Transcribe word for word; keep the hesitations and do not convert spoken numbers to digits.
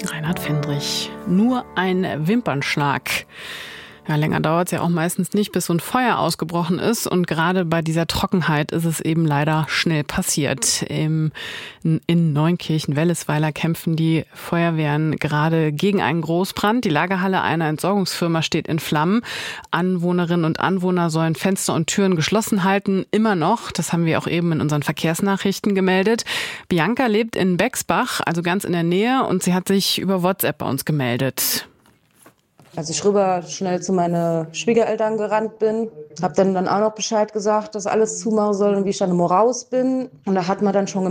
Reinhard Fendrich. Nur ein Wimpernschlag. Ja, länger dauert es ja auch meistens nicht, bis so ein Feuer ausgebrochen ist. Und gerade bei dieser Trockenheit ist es eben leider schnell passiert. Im, in Neunkirchen-Wellesweiler kämpfen die Feuerwehren gerade gegen einen Großbrand. Die Lagerhalle einer Entsorgungsfirma steht in Flammen. Anwohnerinnen und Anwohner sollen Fenster und Türen geschlossen halten. Immer noch. Das haben wir auch eben in unseren Verkehrsnachrichten gemeldet. Bianca lebt in Bexbach, also ganz in der Nähe. Und sie hat sich über WhatsApp bei uns gemeldet. Als ich rüber schnell zu meinen Schwiegereltern gerannt bin, habe dann, dann auch noch Bescheid gesagt, dass alles zumachen soll und wie ich dann immer raus bin. Und da hat man dann schon